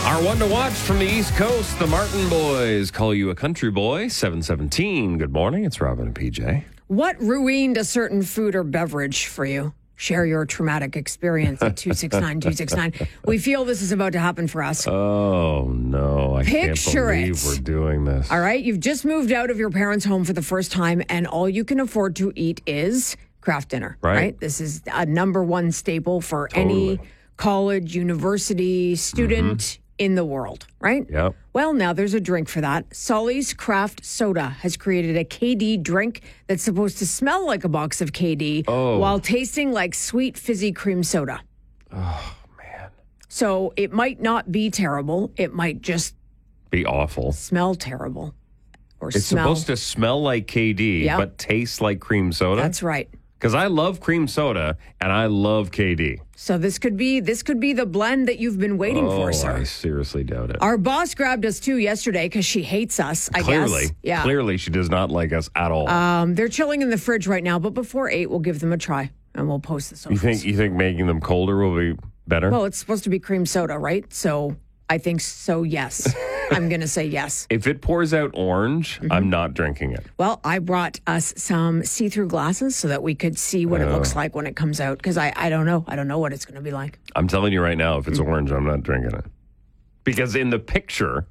Our one to watch from the East Coast, the Martin Boys call you a country boy. 717. Good morning. It's Robin and PJ. What ruined a certain food or beverage for you? Share your traumatic experience at 269-269. We feel this is about to happen for us. Oh, no. I Picture can't believe it. we're doing this. All right. You've just moved out of your parents' home for the first time, and all you can afford to eat is craft dinner. Right. This is a number one staple for Totally. any college, university student in the world, right? Yep. Well, now there's a drink for that. Solly's Craft Soda has created a KD drink that's supposed to smell like a box of KD while tasting like sweet fizzy cream soda. Oh, man. So it might not be terrible. It might just Be awful. smell terrible. Or It's smell. supposed to smell like KD, Yep. but taste like cream soda. That's right. Because I love cream soda and I love KD. So this could be the blend that you've been waiting for, I sir. seriously doubt it. Our boss grabbed us too yesterday because she hates us, I Clearly. guess. Yeah. Clearly, she does not like us at all. They're chilling in the fridge right now, but before 8, we'll give them a try and we'll post the socials. you think making them colder will be better? Well, it's supposed to be cream soda, right? So I think so, yes. I'm going to say yes. If it pours out orange, I'm not drinking it. Well, I brought us some see-through glasses so that we could see what it looks like when it comes out because I don't know. I don't know what it's going to be like. I'm telling you right now, if it's orange, I'm not drinking it. Because in the picture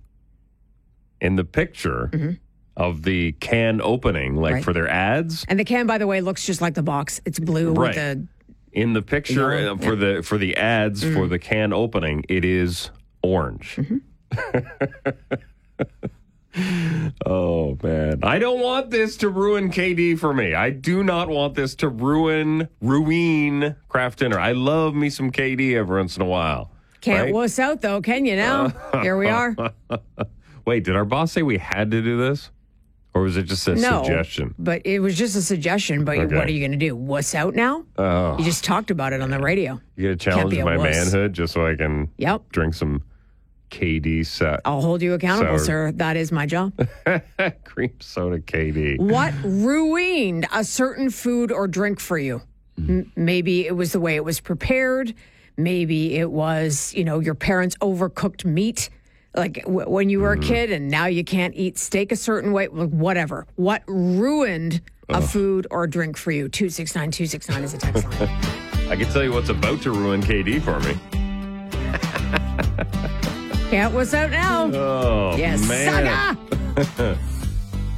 of the can opening, like Right. for their ads, And the can, by the way, looks just like the box. It's blue Right. with the... in the picture Yellow, for the ads for the can opening, it is orange. Oh, man. I don't want this to ruin KD for me. I do not want this to ruin craft dinner. I love me some KD every once in a while. Can't right? wuss out, though, can you now? Here we are. Wait, did our boss say we had to do this? Or was it just a No, suggestion? but it was just a suggestion. But Okay. what are you going to do? Wuss out now? Oh, You just talked about it on the radio. you got to challenge be a my wuss. manhood just so I can Yep. drink some KD set. I'll hold you accountable, Sour. sir. That is my job. Cream soda KD. What ruined a certain food or drink for you? Maybe it was the way it was prepared. Maybe it was, your parents' overcooked meat, like when you were a kid and now you can't eat steak a certain way, whatever. What ruined a food or drink for you? 269-269 is a text line. I can tell you what's about to ruin KD for me. Can't wuss out now. Oh, Yes, man. saga.